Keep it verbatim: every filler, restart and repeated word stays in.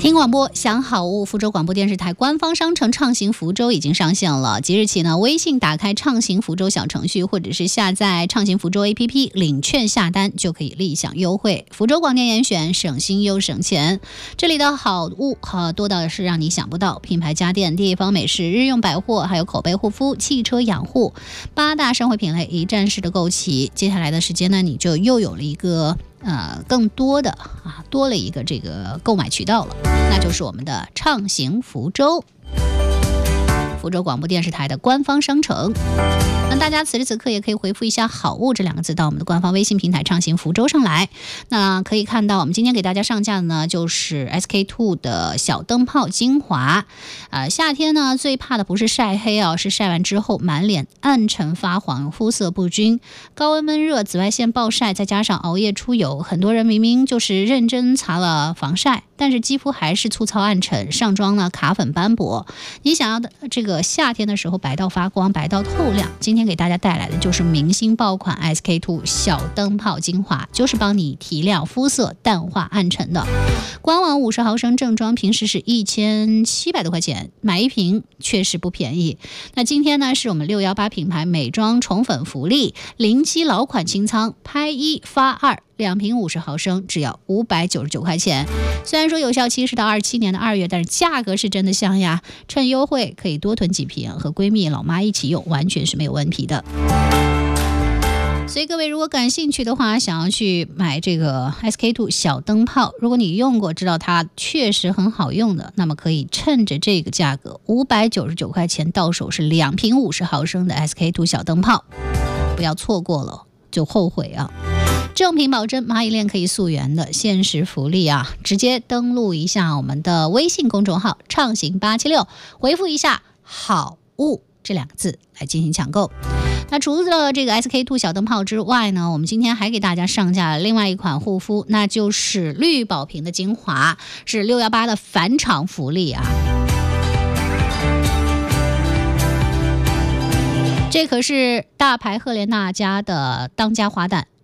听广播享好物，福州广播电视台官方商城畅行福州已经上线了。即日起呢，微信打开畅行福州小程序，或者是下载畅行福州 A P P 领券下单，就可以立享优惠。福州广电严选，省心又省钱。这里的好物呃多到是让你想不到，品牌家电、地方美食、日用百货，还有口碑护肤、汽车养护，八大生活品类一站式的购齐。接下来的时间呢，你就又有了一个呃更多的啊多了一个这个购买渠道了。那就是我们的畅行福州，福州广播电视台的官方商城。那大家此时此刻也可以回复一下好物这两个字到我们的官方微信平台畅行福州上来。那可以看到我们今天给大家上架的呢，就是 S K two 的小灯泡精华。呃，夏天呢最怕的不是晒黑啊，是晒完之后满脸暗沉发黄，肤色不均。高温闷热、紫外线暴晒，再加上熬夜出油，很多人明明就是认真擦了防晒，但是肌肤还是粗糙暗沉，上妆呢卡粉斑驳。你想要的这个夏天的时候白到发光，白到透亮，今天给大家带来的就是明星爆款 S K two 小灯泡精华，就是帮你提亮肤色、淡化暗沉的。官网五十毫升正装平时是一千七百多块钱，买一瓶确实不便宜。那今天呢是我们六一八品牌美妆宠粉福利，零基老款清仓，拍一发二。两瓶五十毫升只要五百九十九块钱，虽然说有效期是到二七年的二月，但是价格是真的香呀！趁优惠可以多囤几瓶，和闺蜜老妈一起用，完全是没有问题的。所以各位如果感兴趣的话，想要去买这个 S K two 小灯泡，如果你用过知道它确实很好用的，那么可以趁着这个价格五百九十九块钱到手是两瓶五十毫升的 S K two 小灯泡，不要错过了就后悔啊！正品保真，蚂蚁链可以溯源的限时福利啊！直接登录一下我们的微信公众号畅行八七六，回复一下好物这两个字来进行抢购。那除了这个 S K two 小灯泡之外呢，我们今天还给大家上架了另外一款护肤，那就是绿宝瓶的精华，是六一八的返场福利啊！这可是大牌赫莲娜家的当家花旦，